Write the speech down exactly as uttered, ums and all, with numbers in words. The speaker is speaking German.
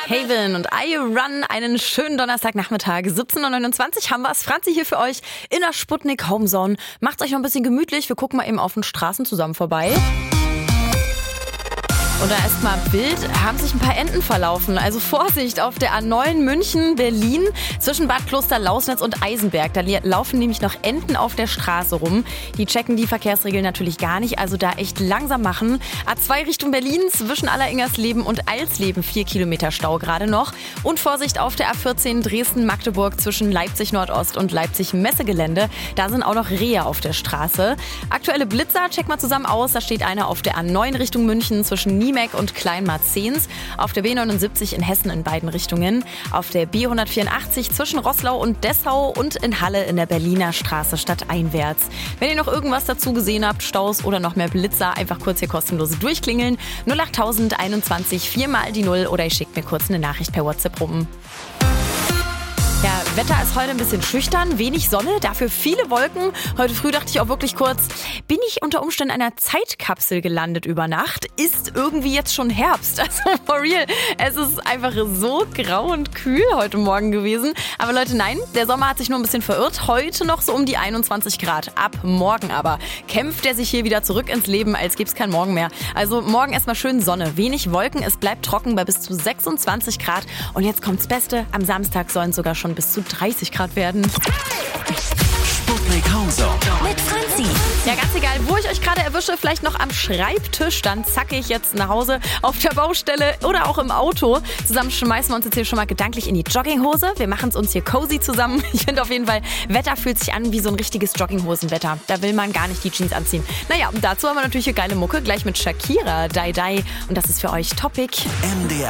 Haven und I Run, einen schönen Donnerstagnachmittag, siebzehn Uhr neunundzwanzig haben wir es. Franzi hier für euch in der Sputnik Homezone. Macht's euch noch ein bisschen gemütlich, wir gucken mal eben auf den Straßen zusammen vorbei. Und da erstmal Bild, haben sich ein paar Enten verlaufen. Also Vorsicht auf der A neun München-Berlin zwischen Bad Kloster-Lausnitz und Eisenberg. Da laufen nämlich noch Enten auf der Straße rum. Die checken die Verkehrsregeln natürlich gar nicht, also da echt langsam machen. A zwei Richtung Berlin zwischen Alleringers-Leben und Eilsleben vier Kilometer Stau gerade noch. Und Vorsicht auf der A vierzehn Dresden-Magdeburg zwischen Leipzig-Nordost und Leipzig-Messegelände. Da sind auch noch Rehe auf der Straße. Aktuelle Blitzer, check mal zusammen aus. Da steht einer auf der A neun Richtung München zwischen Niemek und Kleinmarzens, auf der B neunundsiebzig in Hessen in beiden Richtungen, auf der B hundertvierundachtzig zwischen Roßlau und Dessau und in Halle in der Berliner Straße stadteinwärts. Wenn ihr noch irgendwas dazu gesehen habt, Staus oder noch mehr Blitzer, einfach kurz hier kostenlos durchklingeln. null acht einundzwanzig vier mal die Null oder ihr schickt mir kurz eine Nachricht per WhatsApp rum. Ja, Wetter ist heute ein bisschen schüchtern, wenig Sonne, dafür viele Wolken. Heute früh dachte ich auch wirklich kurz, bin ich unter Umständen in einer Zeitkapsel gelandet über Nacht? Ist irgendwie jetzt schon Herbst? Also for real, es ist einfach so grau und kühl heute Morgen gewesen. Aber Leute, nein, der Sommer hat sich nur ein bisschen verirrt. Heute noch so um die einundzwanzig Grad. Ab morgen aber kämpft er sich hier wieder zurück ins Leben, als gäbe es kein Morgen mehr. Also morgen erstmal schön Sonne, wenig Wolken, es bleibt trocken bei bis zu sechsundzwanzig Grad. Und jetzt kommt's Beste, am Samstag sollen es sogar schon bis zu dreißig Grad werden. Sputnik Homezone Mit Franzi. Ja, ganz egal, wo ich euch gerade erwische, vielleicht noch am Schreibtisch, dann zacke ich jetzt nach Hause, auf der Baustelle oder auch im Auto. Zusammen schmeißen wir uns jetzt hier schon mal gedanklich in die Jogginghose. Wir machen es uns hier cozy zusammen. Ich finde auf jeden Fall, Wetter fühlt sich an wie so ein richtiges Jogginghosenwetter. Da will man gar nicht die Jeans anziehen. Naja, dazu haben wir natürlich hier geile Mucke, gleich mit Shakira, Die Die. Und das ist für euch Topic. M D R